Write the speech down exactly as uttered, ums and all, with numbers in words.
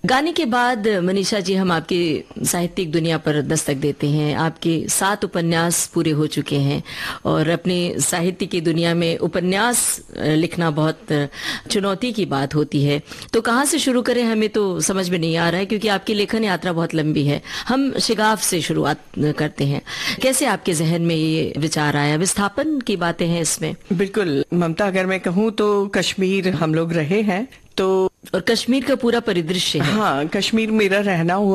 गाने के बाद मनीषा जी हम आपकी साहित्यिक दुनिया पर दस्तक देते हैं। आपके सात उपन्यास पूरे हो चुके हैं और अपने साहित्य की दुनिया में उपन्यास लिखना बहुत चुनौती की बात होती है। तो कहाँ से शुरू करें हमें तो समझ में नहीं आ रहा है, क्योंकि आपकी लेखन यात्रा बहुत लंबी है। हम शिगाफ से शुरुआत करते हैं। कैसे आपके जहन में ये विचार आया? विस्थापन की बातें हैं इसमें। बिल्कुल ममता, अगर मैं कहूँ तो कश्मीर हम लोग रहे हैं, तो और कश्मीर का पूरा परिदृश्य है। हाँ, कश्मीर मेरा रहना हुआ